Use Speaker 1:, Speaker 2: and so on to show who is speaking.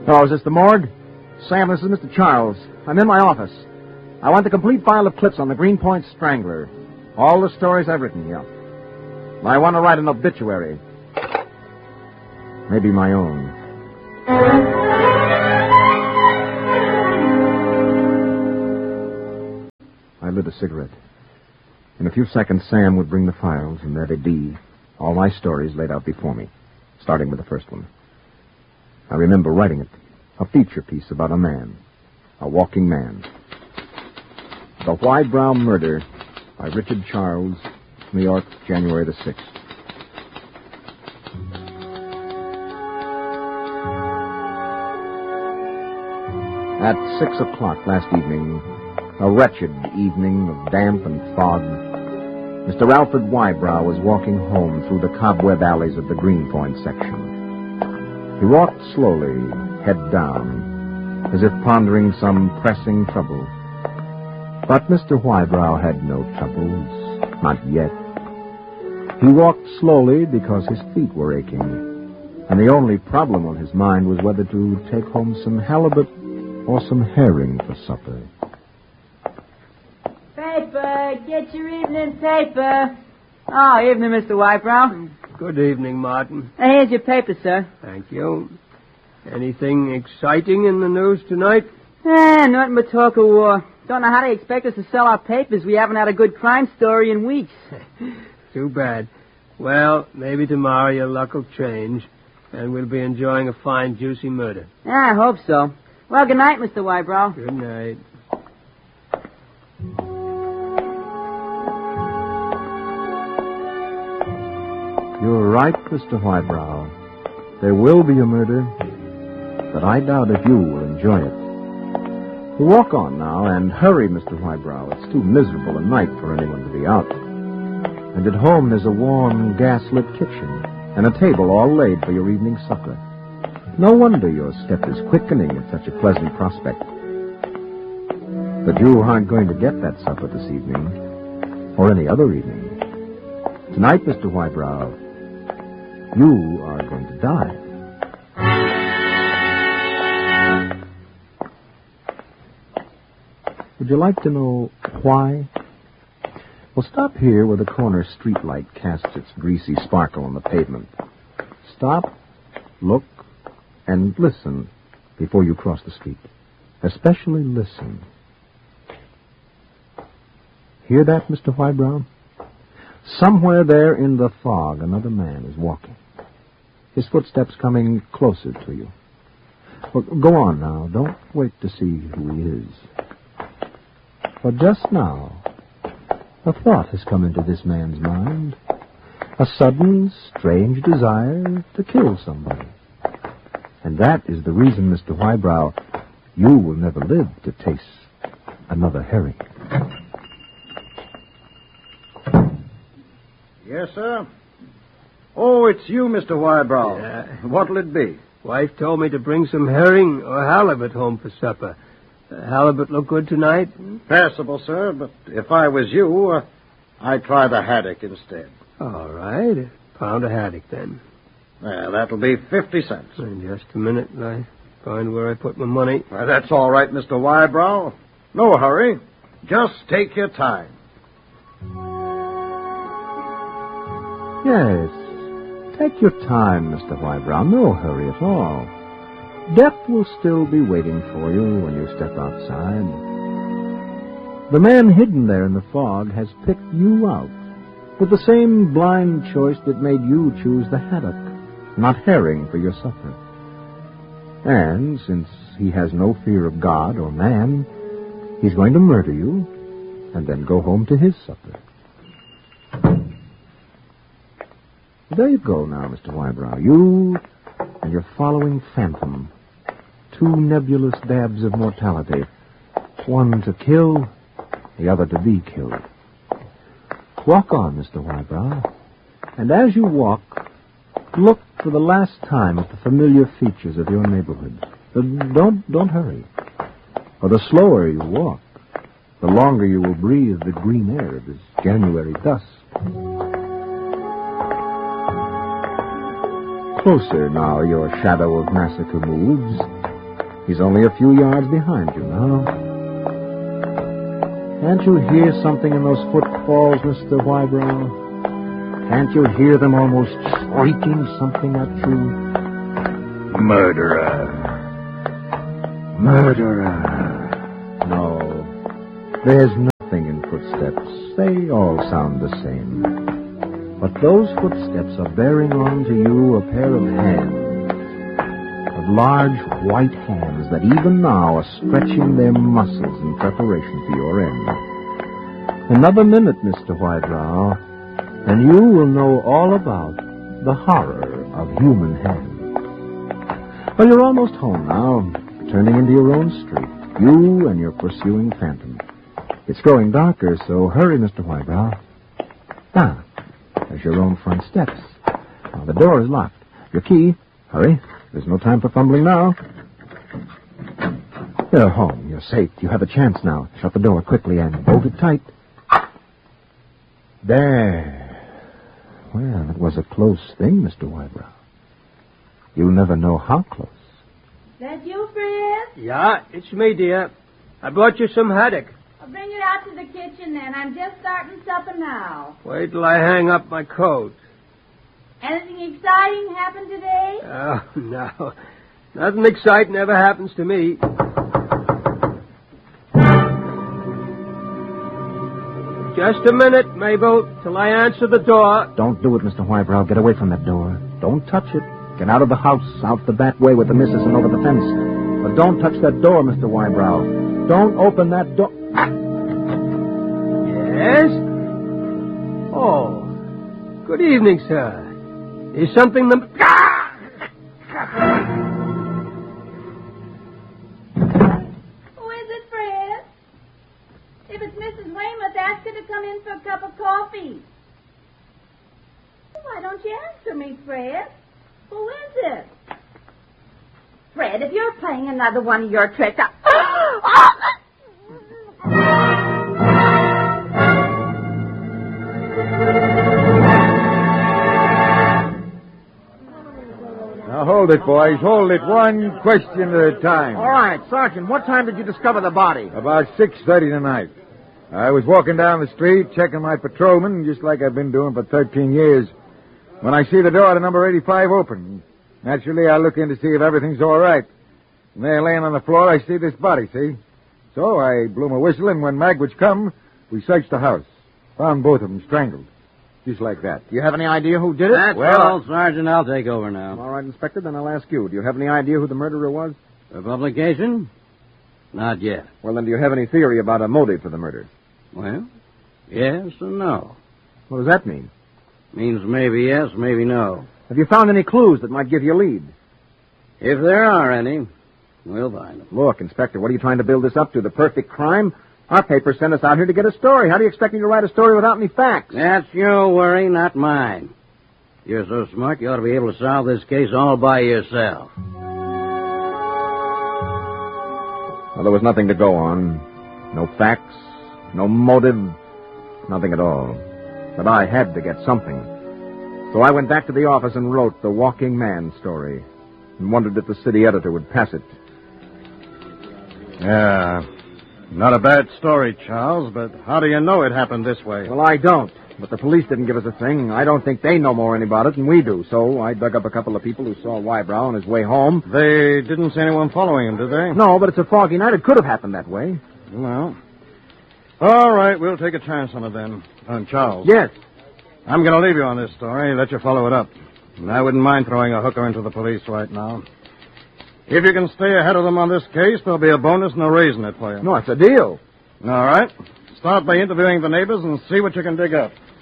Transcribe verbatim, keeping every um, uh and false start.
Speaker 1: Hello, is this the morgue? Sam, this is Mister Charles. I'm in my office. I want the complete file of clips on the Greenpoint Strangler. All the stories I've written here. I want to write an obituary. Maybe my own. I lit a cigarette. In a few seconds, Sam would bring the files, and there they'd be, all my stories laid out before me, starting with the first one. I remember writing it, a feature piece about a man, a walking man. The Whybrow Murder by Richard Charles, New York, January the sixth. At six o'clock last evening, a wretched evening of damp and fog, Mister Alfred Whybrow was walking home through the cobweb alleys of the Greenpoint section. He walked slowly, head down, as if pondering some pressing trouble. But Mister Whybrow had no troubles, not yet. He walked slowly because his feet were aching, and the only problem on his mind was whether to take home some halibut or some herring for supper.
Speaker 2: Paper! Get your evening paper! Oh, evening, Mister Whybrow.
Speaker 3: Good evening, Martin.
Speaker 2: Here's your paper, sir.
Speaker 3: Thank you. Anything exciting in the news tonight?
Speaker 2: Eh, nothing but talk of war. Don't know how they expect us to sell our papers. We haven't had a good crime story in weeks.
Speaker 3: Too bad. Well, maybe tomorrow your luck will change, and we'll be enjoying a fine, juicy murder.
Speaker 2: Yeah, I hope so. Well, good night, Mister Whybrow.
Speaker 3: Good night.
Speaker 1: You're right, Mister Whybrow. There will be a murder, but I doubt if you will enjoy it. We'll walk on now, and hurry, Mister Whybrow. It's too miserable a night for anyone to be out. And at home there's a warm, gas-lit kitchen, and a table all laid for your evening supper. No wonder your step is quickening with such a pleasant prospect. But you aren't going to get that supper this evening, or any other evening. Tonight, Mister Whybrow, you are going to die. Would you like to know why? Well, stop here where the corner streetlight casts its greasy sparkle on the pavement. Stop, look, and listen before you cross the street. Especially listen. Hear that, Mister Whybrow? Somewhere there in the fog, another man is walking. His footsteps coming closer to you. Well, go on now. Don't wait to see who he is. For just now, a thought has come into this man's mind. A sudden, strange desire to kill somebody. And that is the reason, Mister Whybrow, you will never live to taste another herring.
Speaker 4: Yes, sir? Oh, it's you, Mister Whybrow.
Speaker 3: Yeah.
Speaker 4: What'll it be?
Speaker 3: Wife told me to bring some herring or halibut home for supper. Uh, halibut look good tonight?
Speaker 4: Passable, sir, but if I was you, uh, I'd try the haddock instead.
Speaker 3: All right. A pound of haddock, then.
Speaker 4: Well, that'll be fifty cents.
Speaker 3: In just a minute, I find where I put my money.
Speaker 4: Well, that's all right, Mister Whybrow. No hurry. Just take your time.
Speaker 1: Yes, take your time, Mister Whybrow. No hurry at all. Death will still be waiting for you when you step outside. The man hidden there in the fog has picked you out with the same blind choice that made you choose the haddock, not herring, for your supper. And since he has no fear of God or man, he's going to murder you and then go home to his supper. There you go now, Mister Whybrow. You and your following phantom. Two nebulous dabs of mortality. One to kill, the other to be killed. Walk on, Mister Whybrow. And as you walk, look for the last time at the familiar features of your neighborhood. Don't, don't hurry. For the slower you walk, the longer you will breathe the green air of this January dusk. Closer now your shadow of massacre moves, He's only a few yards behind you now. Can't you hear something in those footfalls, Mister Whybrow? Can't you hear them almost shrieking something at you?
Speaker 4: Murderer. Murderer.
Speaker 1: No. There's nothing in footsteps. They all sound the same. But those footsteps are bearing on to you a pair of hands. Of large white hands that even now are stretching their muscles in preparation for your end. Another minute, Mister Whybrow, and you will know all about the horror of human hands. Well, you're almost home now, turning into your own street, you and your pursuing phantom. It's growing darker, so hurry, Mister Whybrow. Ah, there's your own front steps. Now, the door is locked. Your key. Hurry. There's no time for fumbling now. You're home. You're safe. You have a chance now. Shut the door quickly and bolt it tight. There. Well, it was a close thing, Mister Whybrow. You'll never know how close.
Speaker 5: That you, Fred?
Speaker 3: Yeah, it's me, dear. I brought you some haddock.
Speaker 5: I'll bring it out to the kitchen then. I'm just starting supper now.
Speaker 3: Wait till I hang up my coat.
Speaker 5: Anything exciting happened today?
Speaker 3: Oh, no. Nothing exciting ever happens to me. Just a minute, Mabel, till I answer the door.
Speaker 1: Don't do it, Mister Whybrow. Get away from that door. Don't touch it. Get out of the house, out the back way with the missus and over the fence. But don't touch that door, Mister Whybrow. Don't open that door.
Speaker 3: Yes? Oh, good evening, sir. Is something the...
Speaker 5: Who is it, Fred? If it's Missus Weymouth, ask her to come in for a cup of coffee. Why don't you answer me, Fred? Who is it? Fred, if you're playing another one of your tricks, I...
Speaker 4: Now, hold it, boys. Hold it. One question at a time.
Speaker 1: All right, Sergeant, what time did you discover the body?
Speaker 4: About six thirty tonight. I was walking down the street, checking my patrolman, just like I've been doing for thirteen years, when I see the door to number eighty-five open. Naturally, I look in to see if everything's all right. And there, laying on the floor, I see this body, see? So I blew my whistle, and when Magwitch come, we searched the house. Found both of them strangled. Just like that.
Speaker 1: Do you have any idea who did it?
Speaker 6: That's
Speaker 4: Well,
Speaker 6: all, Sergeant. I'll take over now.
Speaker 1: All right, Inspector, then I'll ask you. Do you have any idea who the murderer was?
Speaker 6: For publication? Not yet.
Speaker 1: Well, then, do you have any theory about a motive for the murder?
Speaker 6: Well, yes and no.
Speaker 1: What does that mean?
Speaker 6: Means maybe yes, maybe no.
Speaker 1: Have you found any clues that might give you a lead?
Speaker 6: If there are any, we'll find them.
Speaker 1: Look, Inspector, what are you trying to build this up to? The perfect crime? Our paper sent us out here to get a story. How do you expect me to write a story without any facts?
Speaker 6: That's your worry, not mine. You're so smart, you ought to be able to solve this case all by yourself.
Speaker 1: Well, there was nothing to go on. No facts, no motive, nothing at all. But I had to get something. So I went back to the office and wrote the Walking Man story and wondered if the city editor would pass it.
Speaker 7: Yeah. Not a bad story, Charles, but how do you know it happened this way?
Speaker 1: Well, I don't. But the police didn't give us a thing. I don't think they know more about it than we do. So I dug up a couple of people who saw Whybrow on his way home.
Speaker 7: They didn't see anyone following him, did they?
Speaker 1: No, but it's a foggy night. It could have happened that way.
Speaker 7: Well, all right, we'll take a chance on it then. Uh, Charles.
Speaker 1: Yes.
Speaker 7: I'm going to leave you on this story, let you follow it up. And I wouldn't mind throwing a hooker into the police right now. If you can stay ahead of them on this case, there'll be a bonus and a raise in it for you.
Speaker 1: No, it's a deal.
Speaker 7: All right. Start by interviewing the neighbors and see what you can dig up.